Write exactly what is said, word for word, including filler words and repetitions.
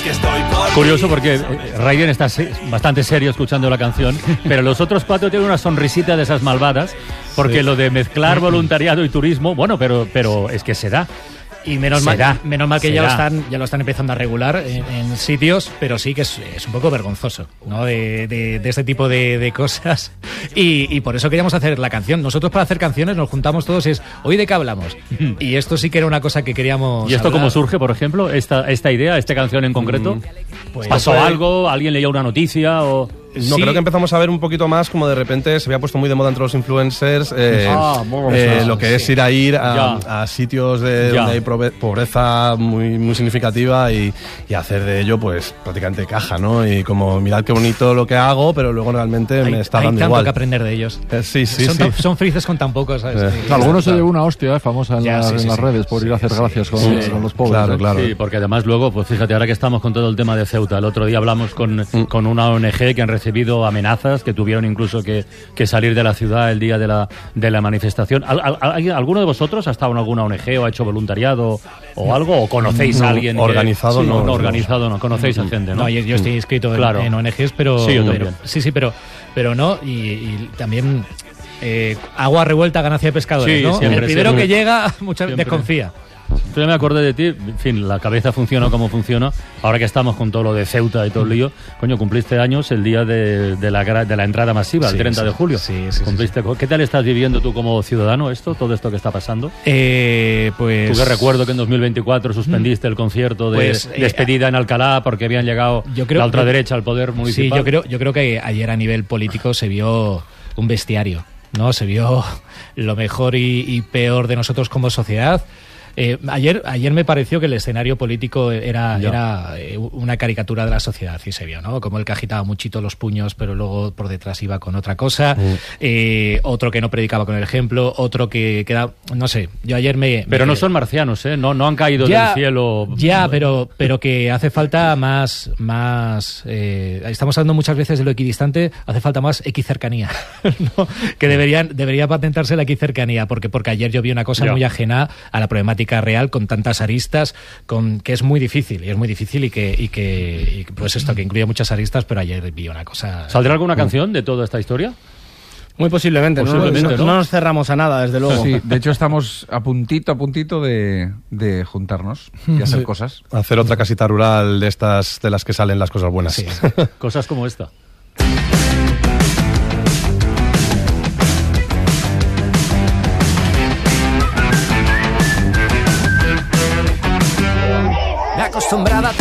que estoy por Curioso porque Raiden está bastante serio escuchando la canción, pero los otros cuatro tienen una sonrisita de esas malvadas, porque sí. Lo de mezclar voluntariado y turismo, bueno, pero, pero es que se da. Y menos mal, menos mal que ya lo, están, ya lo están empezando a regular en, en sitios, pero sí que es, es un poco vergonzoso, ¿no? De, de, de este tipo de, de cosas. Y, y por eso queríamos hacer la canción. Nosotros para hacer canciones nos juntamos todos y es, ¿hoy de qué hablamos? Y esto sí que era una cosa que queríamos ¿Y esto hablar. Cómo surge, por ejemplo, esta, esta idea, esta canción en concreto? Pues, ¿pasó pues, algo? ¿Alguien leía una noticia? O... No, sí. Creo que empezamos a ver un poquito más como de repente se había puesto muy de moda entre los influencers eh, ah, eh, lo que sí. es ir a ir a, a sitios de ya. donde hay pobreza muy, muy significativa y, y hacer de ello pues prácticamente caja, ¿no? Y como mirad qué bonito lo que hago, pero luego realmente hay, me está hay dando tanto igual. que aprender de ellos. Eh, sí, sí, son, sí. son felices con tan poco, ¿sabes? Eh, sí, Algunos sí, se llevó una hostia eh, famosa en, ya, la, sí, sí, en las sí, redes por sí, ir a hacer sí, gracias sí, con, sí, con los pobres. Claro, ¿eh? claro. Sí, porque además luego, pues fíjate, ahora que estamos con todo el tema de Ceuta, el otro día hablamos con, mm. con una O N G que han recibido amenazas, que tuvieron incluso que, que salir de la ciudad el día de la, de la manifestación. ¿Al, al, ¿Alguno de vosotros ha estado en alguna O N G o ha hecho voluntariado o algo? ¿O conocéis no, a alguien? Organizado que, sí, no. no, no organizado no. Conocéis a gente, ¿no? No, yo, yo estoy inscrito claro. en, en O N Ges, pero... Sí, yo pero, sí, sí, pero, pero no. Y, y también eh, agua revuelta, ganancia de pescadores, sí, ¿no? siempre, el primero siempre. que llega, muchas Siempre. desconfía. Yo me acordé de ti, en fin, la cabeza funciona como funciona. Ahora que estamos con todo lo de Ceuta y todo el lío, coño, cumpliste años el día de, de, la, de la entrada masiva, sí, el treinta sí, de julio. Sí, sí, cumpliste, sí, sí. ¿Qué tal estás viviendo tú como ciudadano esto, todo esto que está pasando? Eh, pues... Tú que recuerdo que en dos mil veinticuatro suspendiste el concierto de pues, eh, despedida en Alcalá porque habían llegado yo creo, la ultraderecha yo, al poder municipal. Sí, yo creo, yo creo que ayer a nivel político se vio un bestiario, ¿no? Se vio lo mejor y, y peor de nosotros como sociedad. Eh, ayer, ayer me pareció que el escenario político era, era eh, una caricatura de la sociedad, y se vio, ¿no? Como el que agitaba muchito los puños, pero luego por detrás iba con otra cosa, mm. eh, otro que no predicaba con el ejemplo, otro que queda, no sé, yo ayer me... Pero me no son marcianos, ¿eh? No, no han caído ya, del cielo... Ya, pero, pero que hace falta más... más eh, estamos hablando muchas veces de lo equidistante, hace falta más equicercanía, ¿no? Que deberían, debería patentarse la equicercanía, porque, porque ayer yo vi una cosa ya. muy ajena a la problemática real con tantas aristas, con que es muy difícil y es muy difícil y que y que y pues esto que incluye muchas aristas, pero ayer vi una cosa. ¿Saldrá alguna canción de toda esta historia? Muy posiblemente, posiblemente ¿no? No, no nos cerramos a nada, desde luego. Sí, de hecho estamos a puntito a puntito de, de juntarnos y hacer sí. cosas. Hacer otra casita rural de estas de las que salen las cosas buenas. Sí. Cosas como esta. Acostumbrada a